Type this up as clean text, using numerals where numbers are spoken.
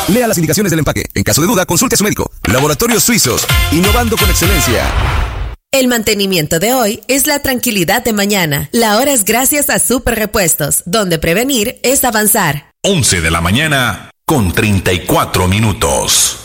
Lea las indicaciones del empaque. En caso de duda, consulte a su médico. Laboratorios Suizos, innovando con excelencia. El mantenimiento de hoy es la tranquilidad de mañana. La hora es gracias a Super Repuestos, donde prevenir es avanzar. 11 de la mañana con 34 minutos.